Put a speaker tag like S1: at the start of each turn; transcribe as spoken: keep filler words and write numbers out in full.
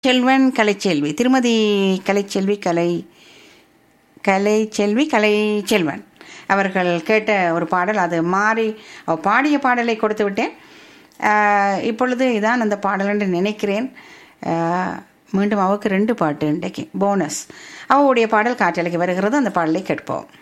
S1: செல்வன் கலைச்செல்வி திருமதி கலைச்செல்வி கலை கலைச்செல்வி கலைச்செல்வன் அவர்கள் கேட்ட ஒரு பாடல். அது மாறி அவ பாடிய பாடலை கொடுத்து விட்டேன். ஆஹ் இப்பொழுது இதான் அந்த பாடல் என்று நினைக்கிறேன். ஆஹ் மீண்டும் அவருக்கு ரெண்டு பாட்டு இன்றைக்கு போனஸ். அவளுடைய பாடல் காற்றலைக்கு வருகிறது. அந்த பாடலை கேட்போம்.